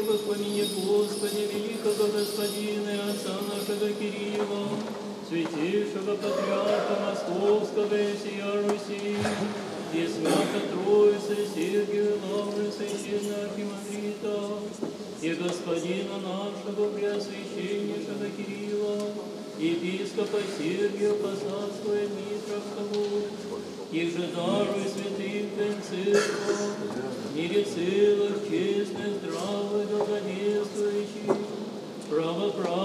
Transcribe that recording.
во помине Господи, великого Господина и Отца нашего Кирилла, святейшего Патриарха Московского и всея Руси, и свято Троицы Сергия Лавры, священного архимандрита, и господина нашего Преосвященнейшего Кирилла, епископа Сергия Посадского и Дмитровского, и же даруй святых церковь, в мире целых, честных, здравых, долговествующих, правоправных,